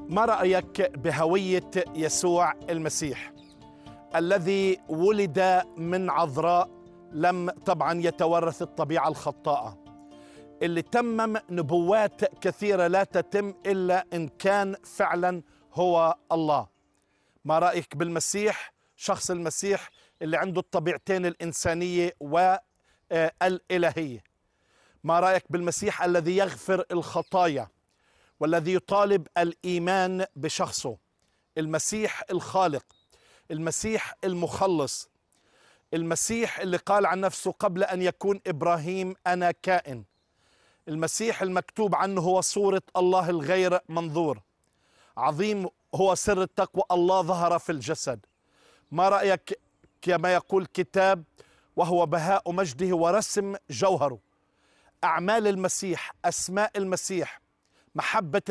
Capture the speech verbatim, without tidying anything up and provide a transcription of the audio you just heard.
ما رأيك بهوية يسوع المسيح الذي ولد من عذراء لم طبعا يتورث الطبيعة الخطاءة، اللي تمم نبوات كثيرة لا تتم إلا إن كان فعلا هو الله؟ ما رأيك بالمسيح، شخص المسيح اللي عنده الطبيعتين الإنسانية والإلهية؟ ما رأيك بالمسيح الذي يغفر الخطايا والذي يطالب الإيمان بشخصه؟ المسيح الخالق، المسيح المخلص، المسيح اللي قال عن نفسه قبل أن يكون إبراهيم أنا كائن، المسيح المكتوب عنه هو صورة الله الغير منظور. عظيم هو سر التقوى، الله ظهر في الجسد. ما رأيك كما يقول الكتاب وهو بهاء مجده ورسم جوهره؟ أعمال المسيح، أسماء المسيح، محبة